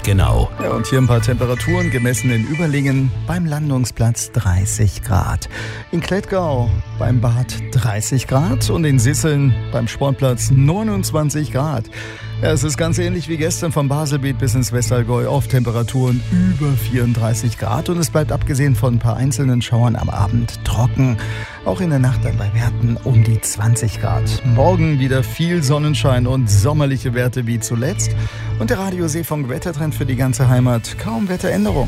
genau. Ja, und hier ein paar Temperaturen gemessen in Überlingen beim Landungsplatz 30 Grad. In Klettgau beim Bad 30 Grad und in Sisseln beim Sportplatz 29 Grad. Ja, es ist ganz ähnlich wie gestern vom Baselbiet bis ins Westallgäu auf Temperaturen über 34 Grad und es bleibt abgesehen von ein paar einzelnen Schauern am Abend trocken. Auch in der Nacht dann bei Werten um die 20 Grad. Morgen wieder viel Sonnenschein und sommerliche Werte wie zuletzt. Und der Radio Seefunk Wettertrend für die ganze Heimat. Kaum Wetteränderung.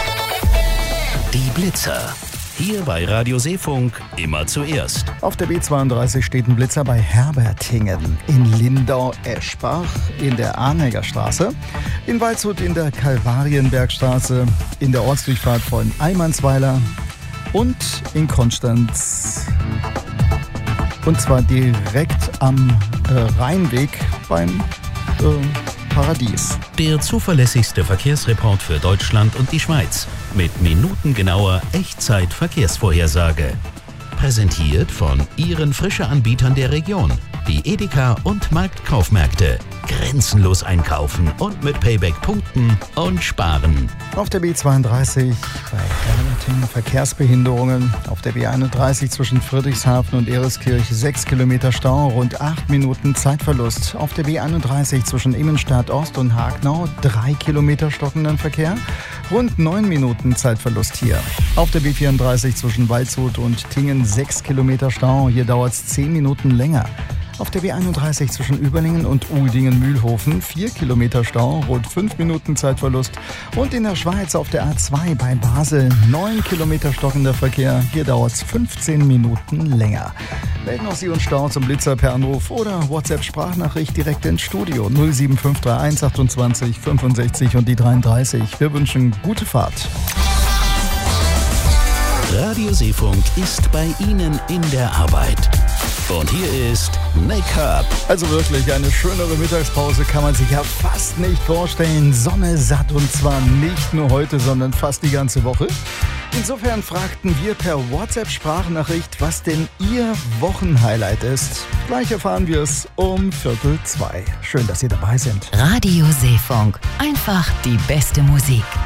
Die Blitzer. Hier bei Radio Seefunk immer zuerst. Auf der B32 steht ein Blitzer bei Herbertingen, in Lindau-Eschbach, in der Arnegger Straße, in Waldshut in der Kalvarienbergstraße, in der Ortsdurchfahrt von Eimannsweiler und in Konstanz. Und zwar direkt am Rheinweg beim Paradies. Der zuverlässigste Verkehrsreport für Deutschland und die Schweiz. Mit minutengenauer Echtzeit-Verkehrsvorhersage. Präsentiert von Ihren Frische-Anbietern der Region. Die Edeka und Marktkaufmärkte. Grenzenlos einkaufen und mit Payback punkten und sparen. Auf der B32 bei Herbertingen Verkehrsbehinderungen. Auf der B31 zwischen Friedrichshafen und Ereskirch 6 Kilometer Stau, rund 8 Minuten Zeitverlust. Auf der B31 zwischen Immenstadt Ost und Hagnau 3 Kilometer stockenden Verkehr. Rund 9 Minuten Zeitverlust hier. Auf der B34 zwischen Waldshut und Tingen 6 Kilometer Stau. Hier dauert es 10 Minuten länger. Auf der B31 zwischen Überlingen und Uldingen-Mühlhofen 4 Kilometer Stau, rund 5 Minuten Zeitverlust. Und in der Schweiz auf der A2 bei Basel 9 Kilometer stockender Verkehr. Hier dauert es 15 Minuten länger. Melden auch Sie uns Stau zum Blitzer per Anruf oder WhatsApp-Sprachnachricht direkt ins Studio 07531 28 65 und die 33. Wir wünschen gute Fahrt. Radio Seefunk ist bei Ihnen in der Arbeit. Und hier ist Make-up. Also wirklich, eine schönere Mittagspause kann man sich ja fast nicht vorstellen. Sonne satt und zwar nicht nur heute, sondern fast die ganze Woche. Insofern fragten wir per WhatsApp-Sprachnachricht, was denn Ihr Wochenhighlight ist. Gleich erfahren wir es um 13:45. Schön, dass Sie dabei sind. Radio Seefunk. Einfach die beste Musik.